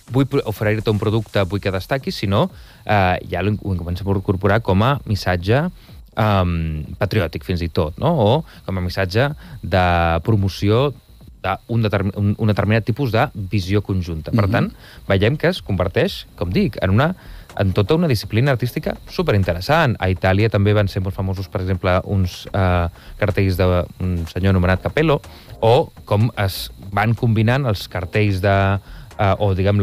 vull oferir-te un producte, vull que destaquis, sinó ja ho comencem a incorporar com a missatge patriòtic, fins i tot, no? O com a missatge de promoció d'un determinat tipus de visió conjunta. Per tant, veiem que es converteix, com dic, en tota una disciplina artística superinteressant. A Itàlia també van ser molt famosos, per exemple, uns cartells d'un senyor anomenat Capello, o com es van combinant els cartells o, diguem,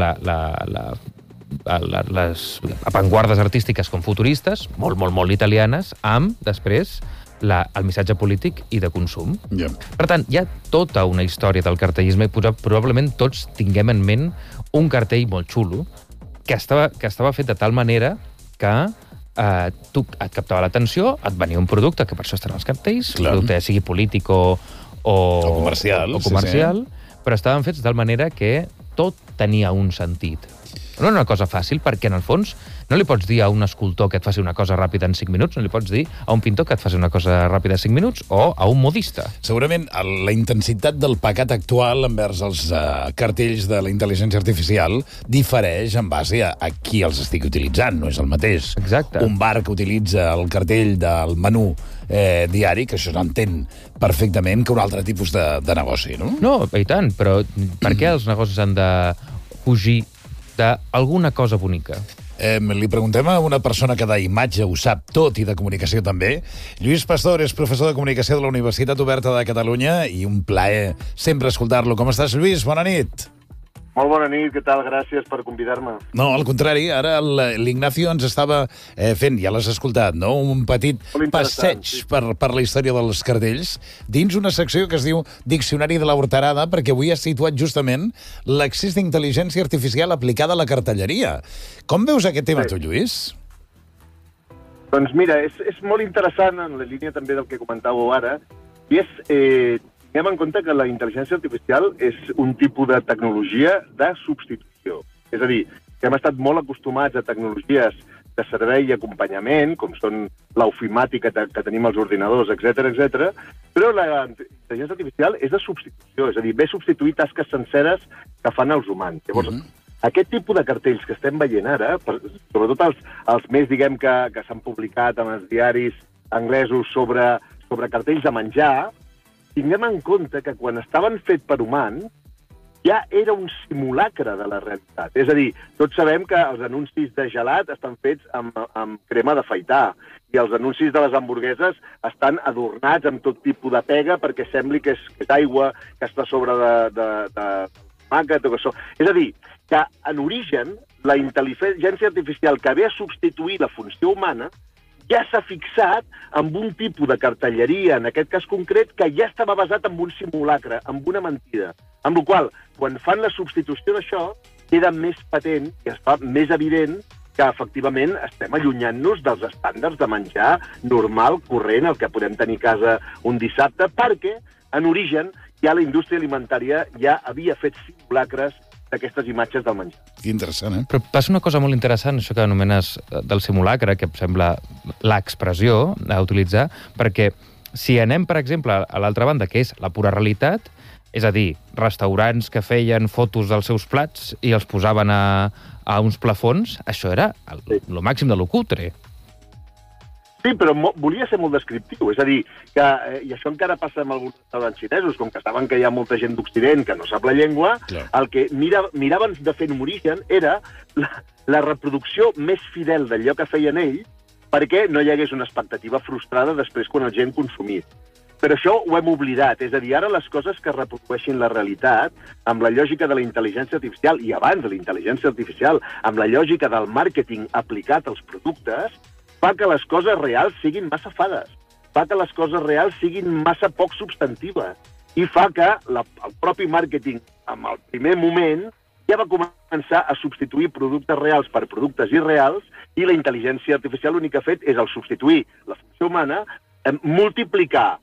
les avantguardes artístiques com futuristes, molt, molt, molt italianes, amb, després, el missatge polític i de consum. Per tant, hi ha tota una història del cartellisme i probablement tots tinguem en ment un cartell molt xulo que estava fet de tal manera que tu et captava l'atenció, et venia un producte, que per això estan els cartells, un producte sigui polític o comercial, però estaven fets de tal manera que tot tenia un sentit. No era una cosa fàcil, perquè en el fons no li pots dir a un escultor que et faci una cosa ràpida en 5 minuts, no li pots dir a un pintor que et faci una cosa ràpida en 5 minuts, o a un modista. Segurament la intensitat del pecat actual envers els cartells de la intel·ligència artificial difereix en base a qui els estigui utilitzant, no és el mateix. Exacte. Un bar que utilitza el cartell del menú diari, que això s'entén perfectament, que un altre tipus de negoci, no? No, i tant, però per què els negocis han de fugir d'alguna cosa bonica? Li preguntem a una persona que d'imatge ho sap tot i de comunicació també. Lluís Pastor és professor de comunicació de la Universitat Oberta de Catalunya i un plaer sempre escoltar-lo. Com estàs, Lluís? Bona nit. Molt bona nit, què tal? Gràcies per convidar-me. No, al contrari, ara l'Ignacio ens estava fent, ja l'has escoltat, no? Un petit passeig per la història dels cartells dins una secció que es diu Diccionari de la Horterada, perquè avui has situat justament l'accés d'intel·ligència artificial aplicada a la cartelleria. Com veus aquest tema, tu, Lluís? Doncs mira, és molt interessant en la línia també del que comentàveu ara, i tinguem en compte que la intel·ligència artificial és un tipus de tecnologia de substitució. És a dir, que hem estat molt acostumats a tecnologies de servei i acompanyament, com són l'ofimàtica que tenim als ordinadors, etc, però la intel·ligència artificial és de substitució, és a dir, ve substituir tasques senceres que fan els humans. Llavors, aquest tipus de cartells que estem veient ara, sobretot els més, diguem, que s'han publicat en els diaris anglesos sobre cartells de menjar, tinguem en compte que quan estaven fets per humans ja era un simulacre de la realitat. És a dir, tots sabem que els anuncis de gelat estan fets amb crema d'afaitar i els anuncis de les hamburgueses estan adornats amb tot tipus de pega perquè sembli que és aigua, que està sobre de tomàquet o això. És a dir, que en origen la intel·ligència artificial que ve a substituir la funció humana ja s'ha fixat amb un tipus de cartelleria, en aquest cas concret, que ja estava basat en un simulacre, en una mentida. Amb la qual cosa, quan fan la substitució d'això, queda més patent i es fa més evident que, efectivament, estem allunyant-nos dels estàndards de menjar normal, corrent, el que podem tenir a casa un dissabte, perquè, en origen, ja la indústria alimentària ja havia fet simulacres d'aquestes imatges del menjar. Que interessant, Però passa una cosa molt interessant, això que anomenes del simulacre, que em sembla l'expressió a utilitzar, perquè si anem, per exemple, a l'altra banda, que és la pura realitat, és a dir, restaurants que feien fotos dels seus plats i els posaven a uns plafons, això era el màxim de lo cutre. Sí, però volia ser molt descriptiu. És a dir, que, i això encara passa amb alguns restaurants xinesos, com que saben que hi ha molta gent d'Occident que no sap la llengua, el que miraven de fer en origen era la reproducció més fidel d'allò que feien ells perquè no hi hagués una expectativa frustrada després quan la gent consumís. Però això ho hem oblidat. És a dir, ara les coses que reprodueixin la realitat, amb la lògica de la intel·ligència artificial, i abans de la intel·ligència artificial, amb la lògica del màrqueting aplicat als productes, fa que les coses reals siguin massa fades, fa que les coses reals siguin massa poc substantives i fa que el propi màrqueting, en el primer moment, ja va començar a substituir productes reals per productes irreals i la intel·ligència artificial l'únic que ha fet és el substituir la funció humana, multiplicar,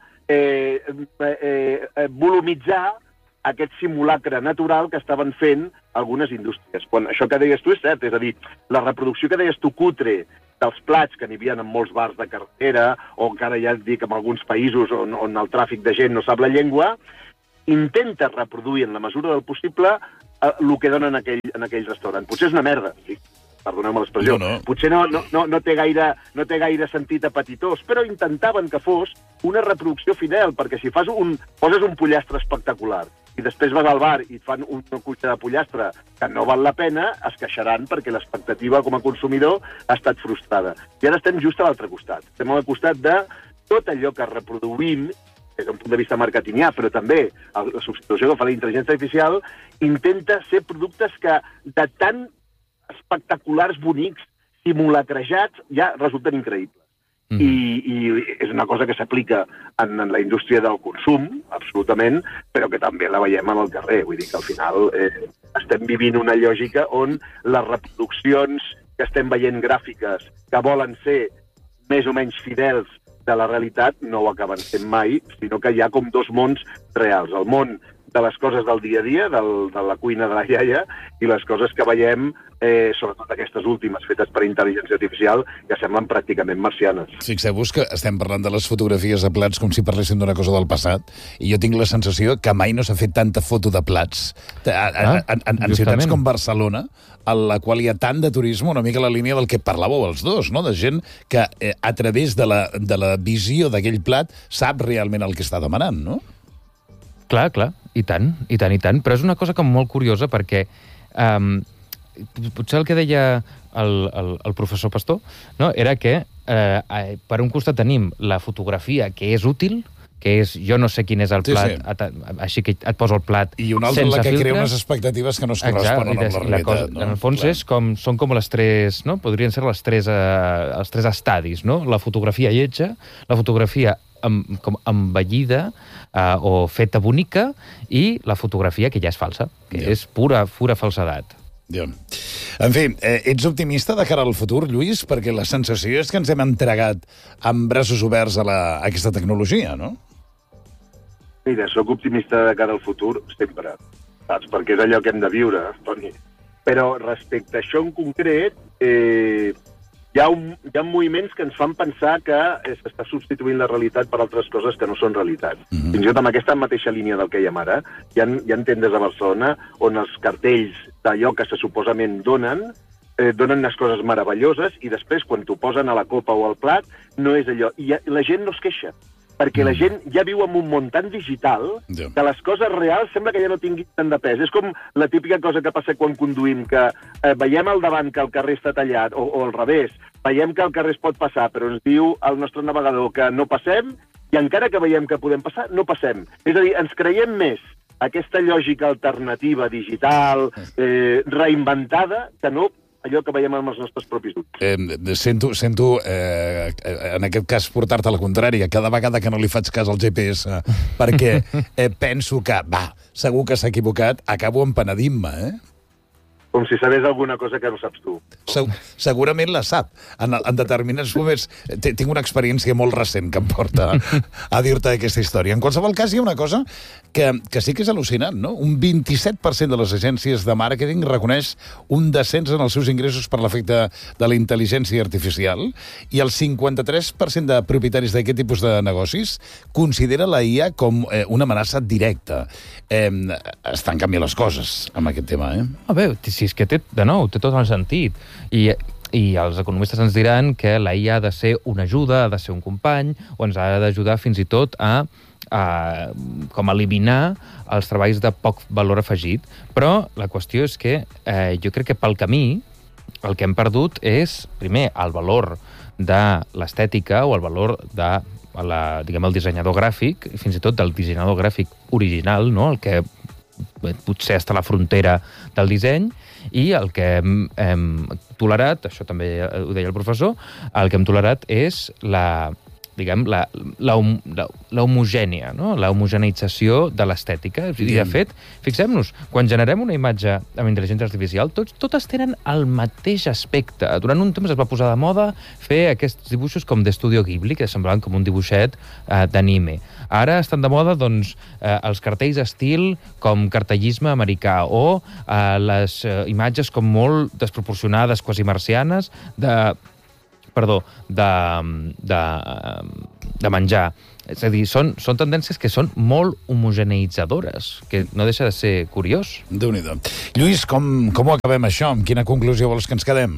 volumitzar aquest simulacre natural que estaven fent algunes indústries. Quan això que deies tu és cert, és a dir, la reproducció que deies tu cutre dels plats que n'hi havia en molts bars de carretera, o encara ja et dic en alguns països on el tràfic de gent no sap la llengua, intenta reproduir en la mesura del possible el que donen en aquell restaurant. Potser és una merda, sí, perdoneu-me l'expressió. Potser no té gaire sentit apetitós, però intentaven que fos una reproducció fidel, perquè si poses un pollastre espectacular i després vas al bar i et fan una cuita de pollastre que no val la pena, es queixaran perquè l'expectativa com a consumidor ha estat frustrada. I ara estem just a l'altre costat. Estem al costat de tot allò que reproduïm des d'un punt de vista marketingià, però també la substitució que fa la intel·ligència artificial intenta ser productes que de tan espectaculars, bonics, simulacrejats, ja resulten increïbles. I és una cosa que s'aplica en la indústria del consum, absolutament, però que també la veiem en el carrer. Vull dir que al final estem vivint una lògica on les reproduccions que estem veient gràfiques que volen ser més o menys fidels de la realitat no ho acaben sent mai, sinó que hi ha com dos mons reals. El món de les coses del dia a dia, de la cuina de la iaia, i les coses que veiem, sobretot aquestes últimes fetes per intel·ligència artificial, que semblen pràcticament marcianes. Fixeu-vos que estem parlant de les fotografies de plats com si parléssim d'una cosa del passat, i jo tinc la sensació que mai no s'ha fet tanta foto de plats. En ciutats com Barcelona, a la qual hi ha tant de turisme, una mica la línia del que parlàveu els dos, no? De gent que a través de la visió d'aquell plat sap realment el que està demanant, no? Clar, i tant. Però és una cosa com molt curiosa perquè potser el que deia el professor Pastor, no? Era que per un costat tenim la fotografia que és útil, que és jo no sé quin és el plat, així que et poso el plat sense filtre. I una altra la que crea unes expectatives que no es corresponen amb la realitat. En el fons són com les tres, no? Podrien ser els tres estadis, no? La fotografia lletja, la fotografia com envellida o feta bonica i la fotografia que ja és falsa, que és pura falsedat. En fi, ets optimista de cara al futur, Lluís? Perquè la sensació és que ens hem entregat amb braços oberts a aquesta tecnologia, no? Mira, sóc optimista de cara al futur sempre, saps? Perquè és allò que hem de viure, Toni. Però respecte a això en concret, hi ha moviments que ens fan pensar que s'està substituint la realitat per altres coses que no són realitat. Fins i tot amb aquesta mateixa línia del que hi ha ara, hi ha tendes a Barcelona on els cartells d'allò que se suposament donen unes coses meravelloses i després, quan t'ho posen a la copa o al plat, no és allò. I la gent no es queixa, perquè la gent ja viu en un món tan digital que les coses reals sembla que ja no tinguin tant de pes. És com la típica cosa que passa quan conduïm, que veiem al davant que el carrer està tallat, o al revés, veiem que el carrer es pot passar, però ens diu el nostre navegador que no passem, i encara que veiem que podem passar, no passem. És a dir, ens creiem més aquesta lògica alternativa, digital, reinventada, que no allò que veiem amb els nostres propis ulls. Sento en aquest cas, portar-te a la contrària, cada vegada que no li faig cas al GPS, perquè penso que, segur que s'ha equivocat, acabo empenedint-me, Com si sabés alguna cosa que no saps tu. Segurament la sap. En determinats moments tinc una experiència molt recent que em porta a dir-te aquesta història. En qualsevol cas, hi ha una cosa que sí que és al·lucinant, no? Un 27% de les agències de màrqueting reconeix un descens en els seus ingressos per l'efecte de la intel·ligència artificial i el 53% de propietaris d'aquest tipus de negocis considera la IA com una amenaça directa. Estan canviant les coses amb aquest tema, A veure, si és que té tot el sentit. I els economistes ens diran que la IA ha de ser una ajuda, ha de ser un company, o ens ha d'ajudar fins i tot a eliminar els treballs de poc valor afegit. Però la qüestió és que jo crec que pel camí el que hem perdut és, primer, el valor de l'estètica o el valor de el dissenyador gràfic, fins i tot del dissenyador gràfic original, no? El que potser està a la frontera del disseny, i el que hem tolerat, això també ho deia el professor, el que hem tolerat és la homogènia, no? La homogeneïtzació de l'estètica. I, de fet, fixem-nos, quan generem una imatge amb intel·ligència artificial, totes tenen el mateix aspecte. Durant un temps es va posar de moda fer aquests dibuixos com d'Estudio Ghibli, que semblaven com un dibuixet d'anime. Ara estan de moda, doncs, els cartells estil com cartellisme americà o les imatges com molt desproporcionades, quasi marcianes, de menjar. És a dir, són tendències que són molt homogeneitzadores, que no deixa de ser curiós. Déu-n'hi-do. Lluís, com ho acabem això? Amb quina conclusió vols que ens quedem?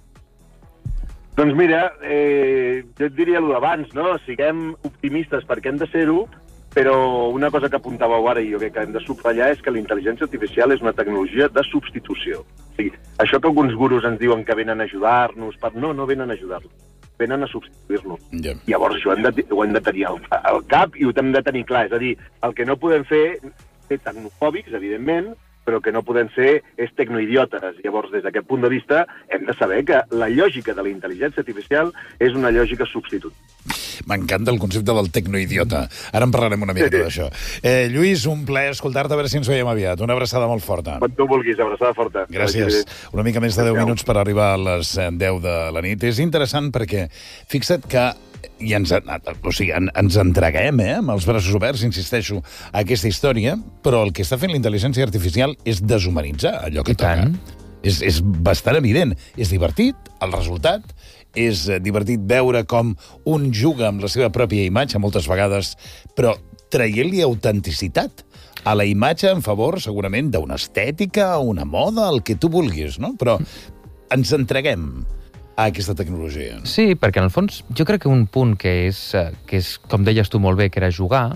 Doncs mira, jo et diria el d'abans, no? Siguem optimistes perquè hem de ser-ho, però una cosa que apuntàveu ara i jo crec que hem de subratllar és que la intel·ligència artificial és una tecnologia de substitució. O sigui, això que alguns gurus ens diuen que venen a ajudar-nos, no venen a ajudar-nos, venen a substituir-nos. Yeah. Llavors això ho hem de tenir al cap i ho hem de tenir clar. És a dir, el que no podem fer és tecnofòbics, evidentment, però que no podem ser és tecnoidiotes. Llavors, des d'aquest punt de vista, hem de saber que la lògica de la intel·ligència artificial és una lògica substitut. M'encanta el concepte del tecnoidiota. Ara en parlarem una mica d'això. Lluís, un plaer escoltar-te, a veure si ens veiem aviat. Una abraçada molt forta. Quan tu vulguis, abraçada forta. Gràcies. Una mica més de 10 minuts per arribar a les 10 de la nit. És interessant perquè, fixa't que ens entreguem amb els braços oberts, insisteixo, a aquesta història, però el que està fent la intel·ligència artificial és deshumanitzar allò que toca. És bastant evident. És divertit, el resultat. És divertit veure com un juga amb la seva pròpia imatge, moltes vegades, però traient-li autenticitat a la imatge en favor, segurament, d'una estètica, una moda, el que tu vulguis, no? Però ens entreguem a aquesta tecnologia. Sí, perquè en el fons jo crec que un punt que és com deies tu molt bé, que era jugar,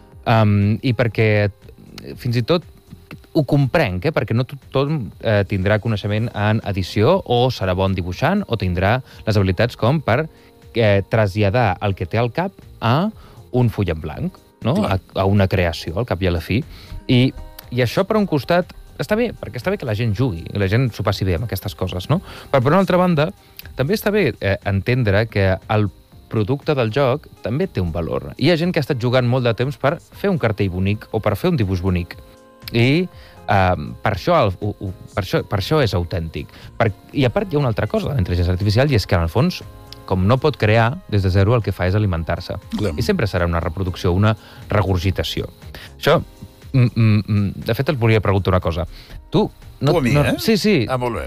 i perquè fins i tot ho comprenc, perquè no tothom tindrà coneixement en edició o serà bon dibuixant o tindrà les habilitats com per traslladar el que té al cap a un full en blanc, no? A una creació, al cap i a la fi. I això, per un costat, està bé, perquè està bé que la gent jugui, i la gent s'ho passi bé amb aquestes coses, no? Però, per una altra banda, també està bé entendre que el producte del joc també té un valor. Hi ha gent que ha estat jugant molt de temps per fer un cartell bonic o per fer un dibuix bonic. I per això és autèntic. I a part hi ha una altra cosa de la intel·ligència artificial, i és que en el fons, com no pot crear des de zero, el que fa és alimentar-se. I sempre serà una reproducció, una regurgitació. Això, de fet, et volia preguntar una cosa. Tu a mi, eh? Sí. Ah, molt bé.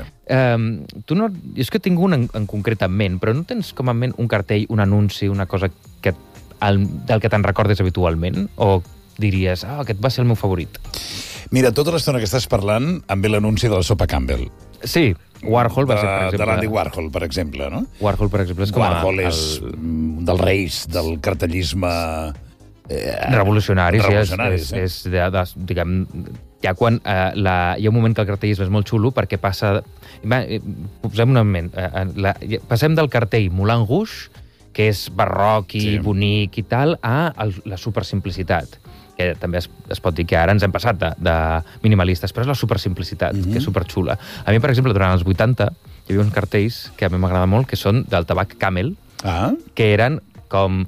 És que tinc un en concret en ment, però no tens com en ment un cartell, un anunci, una cosa del que te'n recordes habitualment? O diries, aquest va ser el meu favorit? Mira, tota l'estona que estàs parlant em ve l'anunci de la sopa Campbell. Sí, Warhol va ser, per exemple. De l'Andy Warhol, per exemple, no? Warhol, per exemple, és com Warhol és dels reis del cartellisme revolucionari. És diguem, ja quan hi ha un moment que el cartellisme és molt xulo perquè passa... Posem un moment. Passem del cartell Moulin Rouge, que és barroc i bonic i tal, a la supersimplicitat, que també es pot dir que ara ens hem passat de minimalistes, però és la supersimplicitat, que és superxula. A mi, per exemple, durant els 80, hi havia uns cartells que a mi m'agrada molt, que són del tabac Camel, que eren com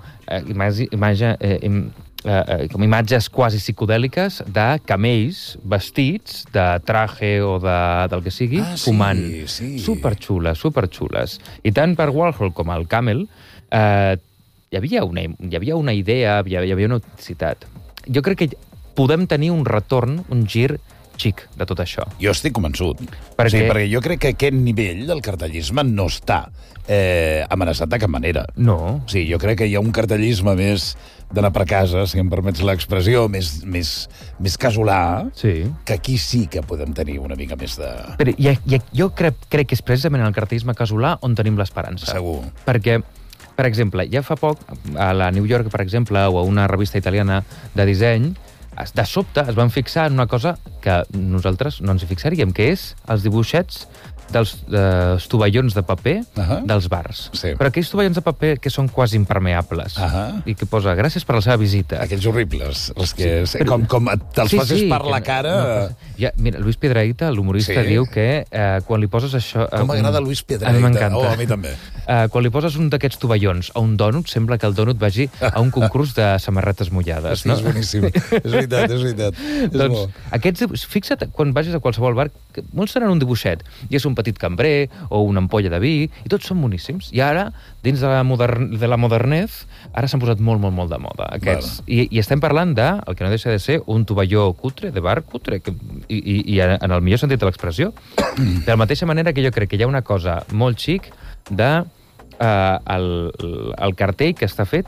imatges quasi psicodèliques de camells vestits de traje o del que sigui, fumant. Superxules. I tant per Warhol com el Camel hi havia una idea, hi havia una autenticitat. Jo crec que podem tenir un retorn, un gir xic de tot això. Jo estic convençut. Perquè jo crec que aquest nivell del cartellisme no està amenaçat de cap manera. No. Sí, jo crec que hi ha un cartellisme més d'anar per casa, si em permets l'expressió, més casolà, que aquí sí que podem tenir una mica més de... Però jo crec que és precisament en el cartellisme casolà on tenim l'esperança. Segur. Perquè, per exemple, ja fa poc, a la New York, per exemple, o a una revista italiana de disseny, de sobte es van fixar en una cosa que nosaltres no ens hi fixaríem, que és els dibuixets dels tovallons de paper dels bars. Però aquells tovallons de paper que són quasi impermeables i que posa gràcies per la seva visita. Aquells horribles, els que com te'ls passes per la cara... Mira, Luis Piedrahita, l'humorista, diu que quan li poses això... Com m'agrada Luis Piedrahita. A mi m'encanta. A mi també. Quan li poses un d'aquests tovallons a un dònut, sembla que el dònut vagi a un concurs de samarretes mullades. És boníssim. És veritat. Doncs aquests, fixa't, quan vagis a qualsevol bar, molts tenen un dibuixet, i és un petit cambrer o una ampolla de vi, i tots són boníssims. I ara, dins de la modernez, ara s'han posat molt de moda aquests. I estem parlant el que no deixa de ser un tovalló cutre, de bar cutre, i en el millor sentit de l'expressió. De la mateixa manera que jo crec que hi ha una cosa molt xic de el cartell que està fet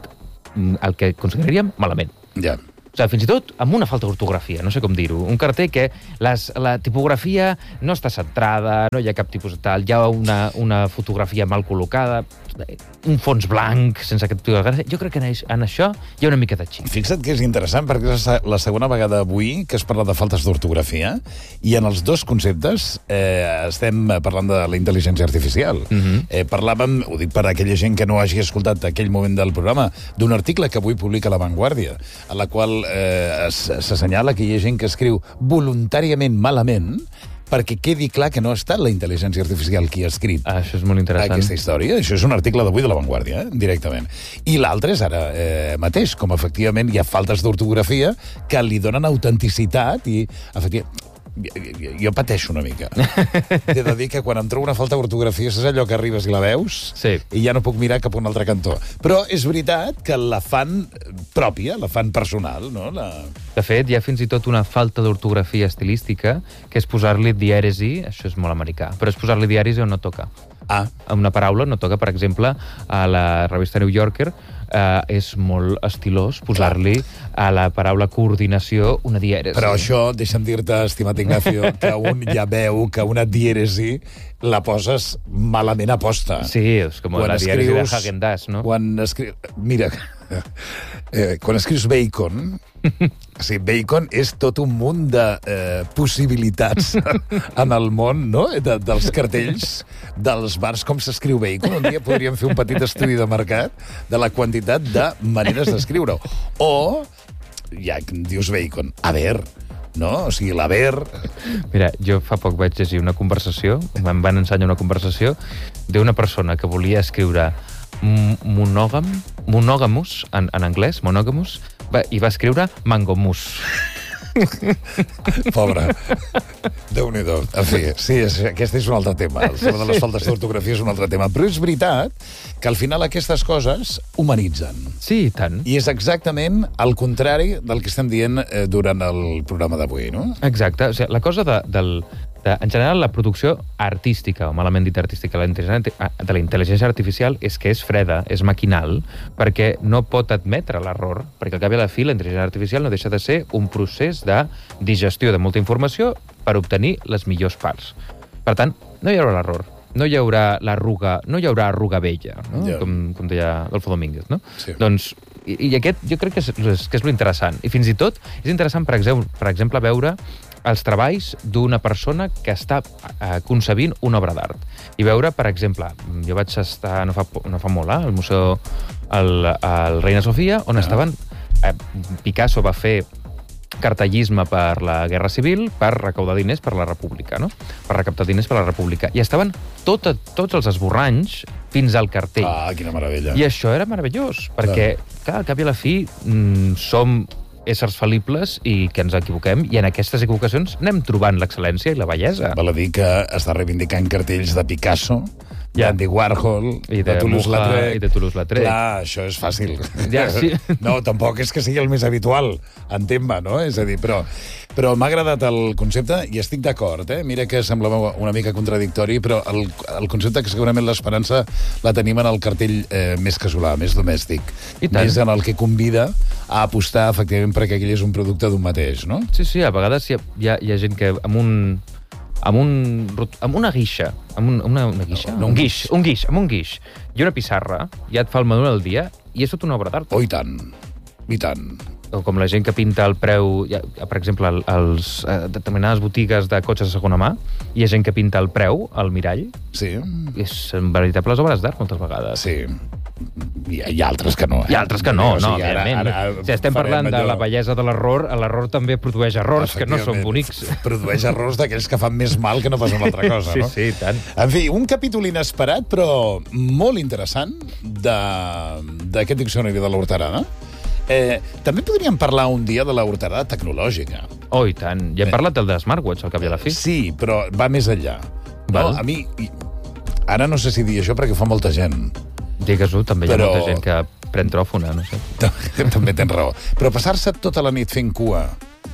el que consideraríem malament. Ja. O sigui, fins i tot amb una falta d'ortografia, no sé com dir-ho. Un cartell que la tipografia no està centrada, no hi ha cap tipus de tal, hi ha una fotografia mal col·locada, un fons blanc, sense aquest tipus de gràcia. Jo crec que en això hi ha una mica de xic. Fixa't que és interessant, perquè és la segona vegada avui que es parla de faltes d'ortografia, i en els dos conceptes estem parlant de la intel·ligència artificial. Parlàvem, ho dic per a aquella gent que no hagi escoltat aquell moment del programa, d'un article que avui publica La Vanguardia, en la qual s'assenyala que hi ha gent que escriu voluntàriament malament perquè quedi clar que no ha estat la intel·ligència artificial qui ha escrit això és molt interessant. Aquesta història. Això és un article d'avui de La Vanguardia, directament. I l'altre és ara mateix, com efectivament hi ha faltes d'ortografia que li donen autenticitat i, efectivament, jo pateixo una mica. T'he de dir que quan em trobo una falta d'ortografia és allò que arribes i la veus i ja no puc mirar cap a un altre cantó. Però és veritat que la fan pròpia, la fan personal, no? De fet, hi ha fins i tot una falta d'ortografia estilística, que és posar-li dièresi, això és molt americà, però és posar-li dièresi on no toca. A una paraula no toca, per exemple, a la revista New Yorker és molt estilós posar-li a la paraula coordinació una dièresi. Però això, deixa'm dir-te, estimat Ignacio, que un ja veu que una dièresi la poses malament a posta. Sí, és com la dièresi de Häagen-Dazs, no? Mira, quan escrius bacon, sí, bacon és tot un munt de possibilitats en el món, no?, dels cartells, dels bars, com s'escriu bacon. Un dia podríem fer un petit estudi de mercat de la quantitat de maneres d'escriure-ho. O, ja que dius bacon, haver, no? O sigui, l'haver... Mira, jo fa poc vaig llegir una conversació, em van ensenyar una conversació d'una persona que volia escriure monògamus, en anglès, monògamus, i va escriure mangomus. Pobre. Déu-n'hi-do. En fi, sí, aquest és un altre tema. El tema de les faltes d'ortografia és un altre tema. Però és veritat que al final aquestes coses humanitzen. Sí, i tant. I és exactament el contrari del que estem dient durant el programa d'avui, no? Exacte. O sigui, la cosa en general, la producció artística, o malament dit artística, de la intel·ligència artificial és que és freda, és maquinal, perquè no pot admetre l'error, perquè al cap i a la fi la intel·ligència artificial no deixa de ser un procés de digestió de molta informació per obtenir les millors parts. Per tant, no hi haurà l'error, no hi haurà l'arruga, no hi haurà arruga vella, no? Com deia Adolfo Domínguez, no? Sí. Doncs, i aquest jo crec que és lo interessant. I fins i tot és interessant, per exemple, veure els treballs d'una persona que està concebint una obra d'art. I veure, per exemple, jo vaig estar no fa molt, al Museu al Reina Sofia, on estaven... Picasso va fer cartellisme per la Guerra Civil per recaudar diners per la República, no? Per recaptar diners per la República. I estaven tots els esborranys fins al cartell. Ah, quina meravella. I això era meravellós, perquè, clar, al cap i a la fi, som éssers fal·libles i que ens equivoquem, i en aquestes equivocacions anem trobant l'excel·lència i la bellesa. Val a dir que està reivindicant cartells de Picasso, d'Andy Warhol, de Toulouse-Lautrec. I de Toulouse-Lautrec. Clar, això és fàcil. Ja, sí. No, tampoc és que sigui el més habitual, entén-me, no? És a dir, però m'ha agradat el concepte i estic d'acord, eh? Mira que semblava una mica contradictori, però el concepte que segurament l'esperança la tenim en el cartell més casolà, més domèstic. Més en el que convida a apostar, efectivament, perquè aquell és un producte d'un mateix, no? Sí, a vegades hi ha gent que amb una guixa, amb un guix i una pissarra ja et fa el menú del dia i és tot una obra d'art. Oh, i tant, i tant. O com la gent que pinta el preu, per exemple, als determinades botigues de cotxes de segona mà, hi ha gent que pinta el preu al mirall. Sí. És veritables obres d'art, moltes vegades. Sí. Hi ha altres que no, eh? Hi ha altres que no, evidentment. Si estem parlant de la bellesa de l'error, l'error també produeix errors que no són bonics. Produeix errors d'aquells que fan més mal que no pas una altra cosa, no? Sí, tant. En fi, un capítol inesperat, però molt interessant, d'aquest diccionari de l'horterada. També podríem parlar un dia de l'horterada tecnològica. Oh, i tant. Ja hem parlat del de smartwatch, al cap i a la fi. Sí, però va més enllà. No? A mi, ara no sé si dir això perquè fa molta gent. Digues-ho, també hi ha molta gent que pren tròfona, no sé. També tens raó. Però passar-se tota la nit fent cua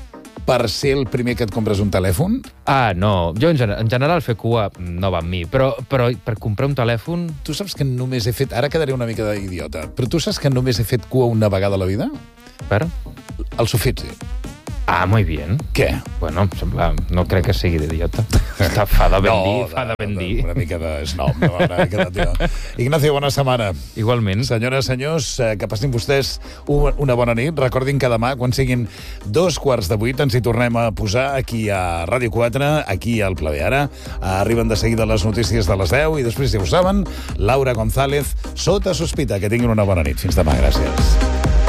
per ser el primer que et compres un telèfon? Ah, no. Jo, en general, fer cua no va amb mi. Però per comprar un telèfon... Tu saps que només he fet... Ara quedaré una mica d'idiota, però tu saps que només he fet cua una vegada a la vida? Però? El Sofitzi. Ah, muy bien. Què? Bueno, sembla... No crec que sigui d'idiota. Fa de ben dir. Una mica de snob, no? Una mica de tio. Ignacio, bona setmana. Igualment. Senyores, senyors, que passin vostès una bona nit. Recordin que demà, quan siguin 7:45, ens hi tornem a posar aquí a Ràdio 4, aquí al Ple B. Ara arriben de seguida les notícies de les 10 i després, ja ho saben, Laura González, sota sospita. Que tinguin una bona nit. Fins demà. Gràcies.